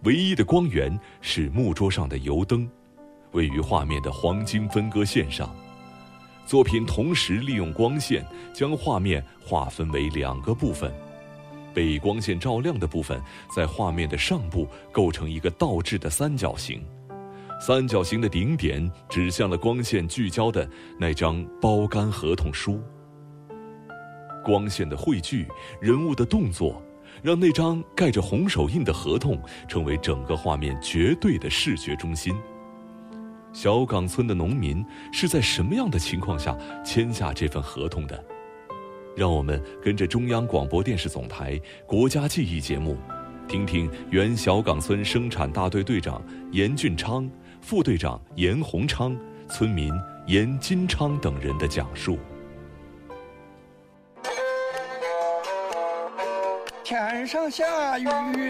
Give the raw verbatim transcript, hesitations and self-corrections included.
唯一的光源是木桌上的油灯，位于画面的黄金分割线上。作品同时利用光线将画面划分为两个部分，被光线照亮的部分在画面的上部构成一个倒置的三角形，三角形的顶点指向了光线聚焦的那张包干合同书。光线的汇聚，人物的动作，让那张盖着红手印的合同成为整个画面绝对的视觉中心。小岗村的农民是在什么样的情况下签下这份合同的？让我们跟着中央广播电视总台国家记忆节目，听听原小岗村生产大队队长严俊昌、副队长严洪昌、村民严金昌等人的讲述。 天上下雨